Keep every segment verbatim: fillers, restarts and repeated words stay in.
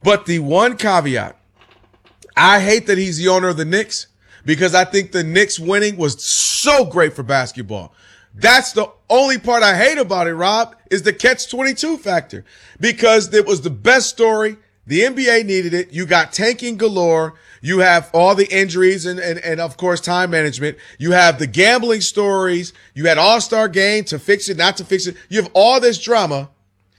But the one caveat, I hate that he's the owner of the Knicks because I think the Knicks winning was so great for basketball. That's the only part I hate about it, Rob, is the catch twenty-two factor because it was the best story. The N B A needed it. You got tanking galore. You have all the injuries and, and, and of course, time management. You have the gambling stories. You had All-Star Game to fix it, not to fix it. You have all this drama.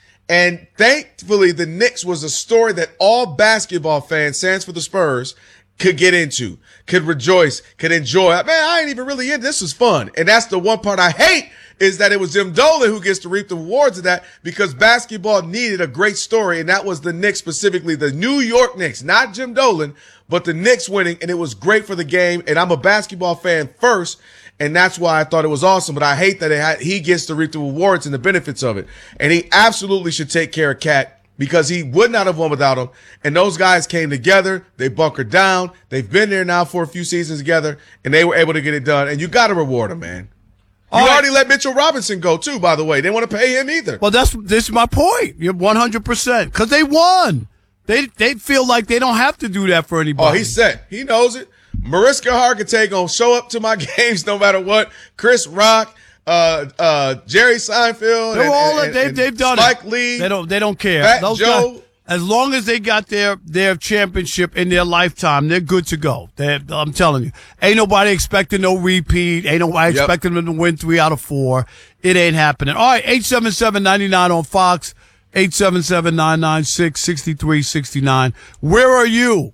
And thankfully, the Knicks was a story that all basketball fans, sans for the Spurs, could get into, could rejoice, could enjoy. Man, I ain't even really in. This was fun. And that's the one part I hate is that it was Jim Dolan who gets to reap the rewards of that because basketball needed a great story. And that was the Knicks, specifically the New York Knicks, not Jim Dolan, but the Knicks winning. And it was great for the game. And I'm a basketball fan first. And that's why I thought it was awesome. But I hate that it had, he gets to reap the rewards and the benefits of it. And he absolutely should take care of Cat because he would not have won without him. And those guys came together. They bunkered down. They've been there now for a few seasons together, and they were able to get it done. And you got to reward them, man. You right. already let Mitchell Robinson go, too, by the way. They didn't want to pay him either. Well, that's this is my point. You're one hundred percent. Because they won. They they feel like they don't have to do that for anybody. Oh, he's set. He knows it. Mariska Hargitay going to show up to my games no matter what. Chris Rock, uh, uh, Jerry Seinfeld. They're and, all, and, they've, and they've done Spike it. Lee. They don't, they don't care. Fat Those Joe. Guys, as long as they got their, their championship in their lifetime, they're good to go. They're, I'm telling you. Ain't nobody expecting no repeat. Ain't nobody Yep. expecting them to win three out of four. It ain't happening. All right, eight seven seven, nine nine on Fox, eight seven seven, nine nine six, six three six nine. Where are you?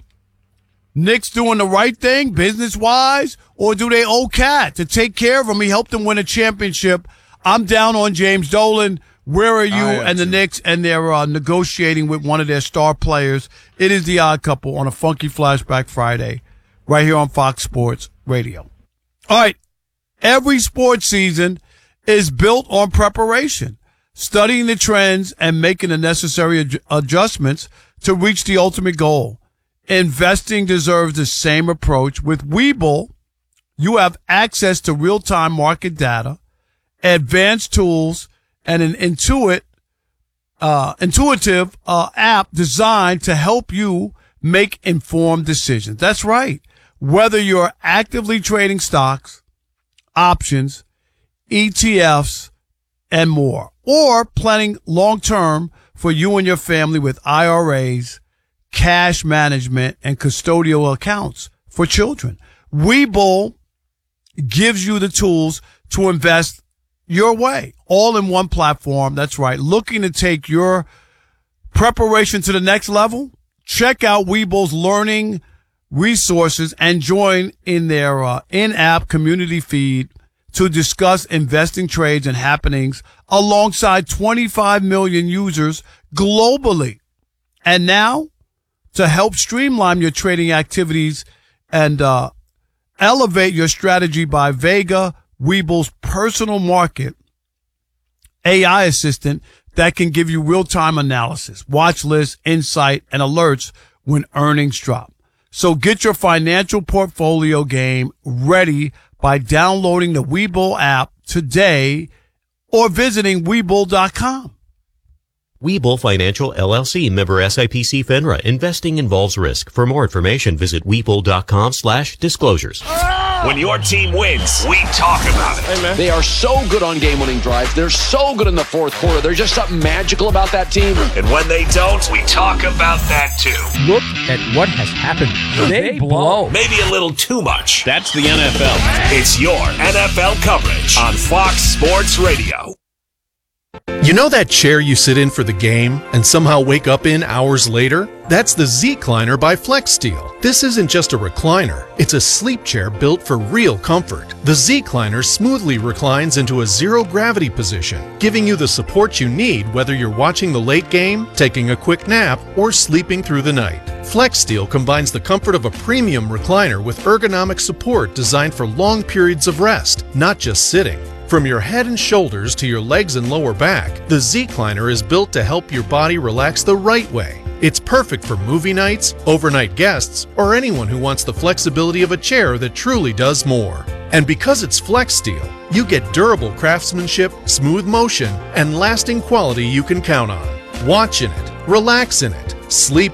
Knicks doing the right thing business-wise, or do they owe Cat to take care of him? He helped them win a championship. I'm down on James Dolan. Where are you and the too. Knicks? And they're uh, negotiating with one of their star players. It is The Odd Couple on a Funky Flashback Friday right here on Fox Sports Radio. All right. Every sports season is built on preparation, studying the trends and making the necessary ad- adjustments to reach the ultimate goal. Investing deserves the same approach. With Webull, you have access to real-time market data, advanced tools, and an intuit, uh, intuitive uh, app designed to help you make informed decisions. That's right. Whether you're actively trading stocks, options, E T Fs, and more, or planning long-term for you and your family with I R As, cash management, and custodial accounts for children. Webull gives you the tools to invest your way, all in one platform. That's right. Looking to take your preparation to the next level? Check out Webull's learning resources and join in their uh, in-app community feed to discuss investing trades and happenings alongside twenty-five million users globally. And now, to help streamline your trading activities and uh, elevate your strategy by Vega, Webull's personal market A I assistant that can give you real-time analysis, watch lists, insight, and alerts when earnings drop. So get your financial portfolio game ready by downloading the Webull app today or visiting Webull dot com. Webull Financial, L L C, member S I P C FINRA. Investing involves risk. For more information, visit Webull dot com slash disclosures. When your team wins, we talk about it. Hey, man. They are so good on game-winning drives. They're so good in the fourth quarter. There's just something magical about that team. And when they don't, we talk about that too. Look at what has happened. They, they blow. Maybe a little too much. That's the N F L. It's your N F L coverage on Fox Sports Radio. You know that chair you sit in for the game and somehow wake up in hours later? That's the Z-Cliner by FlexSteel. This isn't just a recliner. It's a sleep chair built for real comfort. The Z-Cliner smoothly reclines into a zero-gravity position, giving you the support you need whether you're watching the late game, taking a quick nap, or sleeping through the night. FlexSteel combines the comfort of a premium recliner with ergonomic support designed for long periods of rest, not just sitting. From your head and shoulders to your legs and lower back, the Z-Cliner is built to help your body relax the right way. It's perfect for movie nights, overnight guests, or anyone who wants the flexibility of a chair that truly does more. And because it's FlexSteel, you get durable craftsmanship, smooth motion, and lasting quality you can count on. Watch in it, relax in it, sleep